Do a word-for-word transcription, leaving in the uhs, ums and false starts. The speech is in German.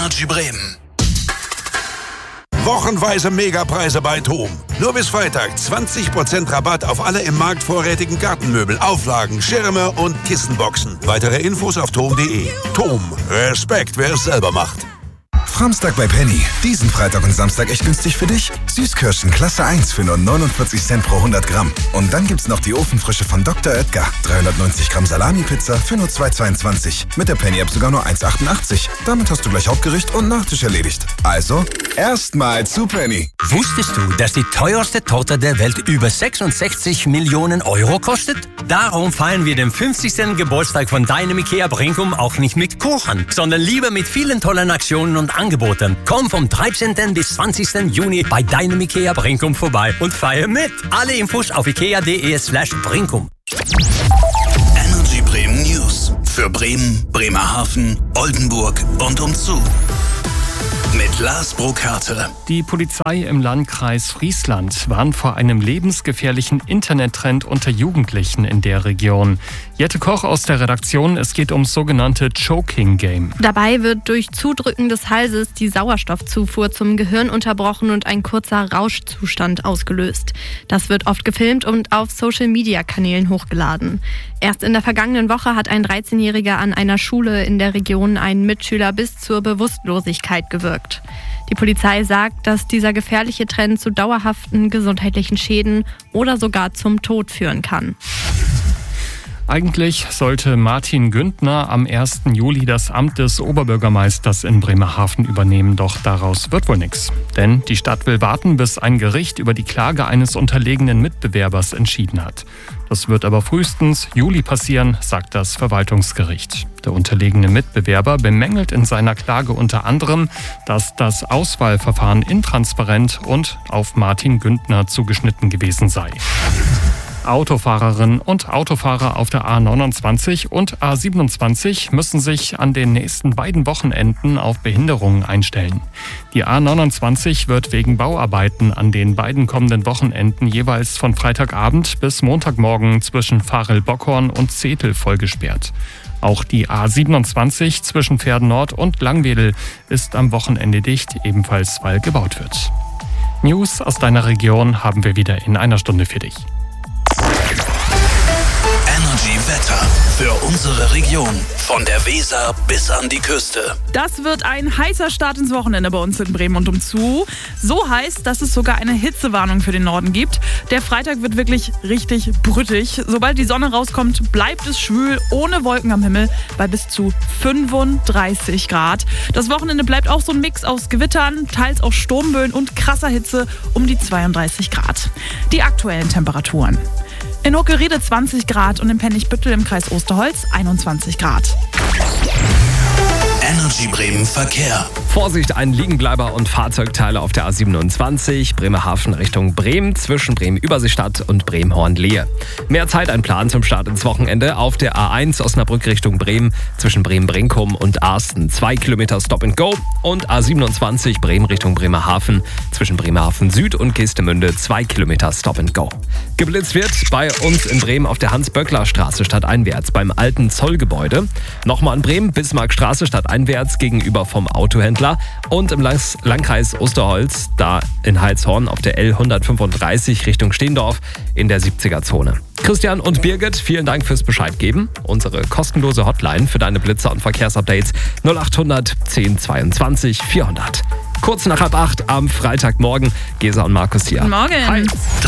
Energy Bremen. Wochenweise Megapreise bei TOM. Nur bis Freitag zwanzig Prozent Rabatt auf alle im Markt vorrätigen Gartenmöbel, Auflagen, Schirme und Kissenboxen. Weitere Infos auf tom punkt de. TOM. Respekt, wer es selber macht. Samstag bei Penny. Diesen Freitag und Samstag echt günstig für dich. Süßkirschen Klasse eins für nur neunundvierzig Cent pro hundert Gramm. Und dann gibt's noch die Ofenfrische von Doktor Oetker. dreihundertneunzig Gramm Salami-Pizza für nur zwei Euro zweiundzwanzig. Mit der Penny-App sogar nur eins Euro achtundachtzig. Damit hast du gleich Hauptgericht und Nachtisch erledigt. Also, erstmal zu Penny. Wusstest du, dass die teuerste Torte der Welt über sechsundsechzig Millionen Euro kostet? Darum feiern wir den fünfzigsten Geburtstag von deinem IKEA Brinkum auch nicht mit Kuchen, sondern lieber mit vielen tollen Aktionen und Angeboten. Komm vom dreizehnten bis zwanzigsten Juni bei deinem IKEA Brinkum vorbei und feier mit. Alle Infos auf ikea punkt de slash Brinkum. Energy Bremen News. Für Bremen, Bremerhaven, Oldenburg und umzu. Mit Lars Burkhardt. Die Polizei im Landkreis Friesland warnt vor einem lebensgefährlichen Internettrend unter Jugendlichen in der Region. Jette Koch aus der Redaktion, es geht ums sogenannte Choking Game. Dabei wird durch Zudrücken des Halses die Sauerstoffzufuhr zum Gehirn unterbrochen und ein kurzer Rauschzustand ausgelöst. Das wird oft gefilmt und auf Social-Media-Kanälen hochgeladen. Erst in der vergangenen Woche hat ein dreizehnjähriger an einer Schule in der Region einen Mitschüler bis zur Bewusstlosigkeit gewirkt. Die Polizei sagt, dass dieser gefährliche Trend zu dauerhaften gesundheitlichen Schäden oder sogar zum Tod führen kann. Eigentlich sollte Martin Güntner am ersten Juli das Amt des Oberbürgermeisters in Bremerhaven übernehmen, doch daraus wird wohl nichts. Denn die Stadt will warten, bis ein Gericht über die Klage eines unterlegenen Mitbewerbers entschieden hat. Das wird aber frühestens Juli passieren, sagt das Verwaltungsgericht. Der unterlegene Mitbewerber bemängelt in seiner Klage unter anderem, dass das Auswahlverfahren intransparent und auf Martin Güntner zugeschnitten gewesen sei. Autofahrerinnen und Autofahrer auf der A neunundzwanzig und A siebenundzwanzig müssen sich an den nächsten beiden Wochenenden auf Behinderungen einstellen. Die A neunundzwanzig wird wegen Bauarbeiten an den beiden kommenden Wochenenden jeweils von Freitagabend bis Montagmorgen zwischen Varel-Bockhorn und Zetel vollgesperrt. Auch die A siebenundzwanzig zwischen Pferden Nord und Langwedel ist am Wochenende dicht, ebenfalls weil gebaut wird. News aus deiner Region haben wir wieder in einer Stunde für dich. Energy Wetter für unsere Region. Von der Weser bis an die Küste. Das wird ein heißer Start ins Wochenende bei uns in Bremen und umzu. So heiß, dass es sogar eine Hitzewarnung für den Norden gibt. Der Freitag wird wirklich richtig brüttig. Sobald die Sonne rauskommt, bleibt es schwül, ohne Wolken am Himmel, bei bis zu fünfunddreißig Grad. Das Wochenende bleibt auch so ein Mix aus Gewittern, teils auch Sturmböen und krasser Hitze um die zweiunddreißig Grad. Die aktuellen Temperaturen. In Hockelriede zwanzig Grad und in Pennigbüttel im Kreis Osterholz einundzwanzig Grad. Energy Bremen Verkehr. Vorsicht, ein Liegenbleiber und Fahrzeugteile auf der A siebenundzwanzig, Bremerhaven Richtung Bremen, zwischen Bremen-Überseestadt und Bremen-Hornlehe. Mehr Zeit einplanen zum Start ins Wochenende auf der A eins Osnabrück Richtung Bremen, zwischen Bremen-Brinkum und Arsten. Zwei Kilometer Stop and Go und A siebenundzwanzig Bremen Richtung Bremerhaven, zwischen Bremerhaven Süd und Geestemünde, zwei Kilometer Stop and Go. Geblitzt wird bei uns in Bremen auf der Hans-Böckler-Straße stadteinwärts beim alten Zollgebäude. Nochmal in Bremen, Bismarckstraße stadteinwärts gegenüber vom Autohändler. Und im Landkreis Osterholz, da in Heilshorn auf der L hundertfünfunddreißig Richtung Steendorf in der siebziger-Zone. Christian und Birgit, vielen Dank fürs Bescheid geben. Unsere kostenlose Hotline für deine Blitzer und Verkehrsupdates null achthundert zehn zweiundzwanzig vierhundert. Kurz nach halb acht am Freitagmorgen. Gesa und Markus hier. Guten Morgen. Hi.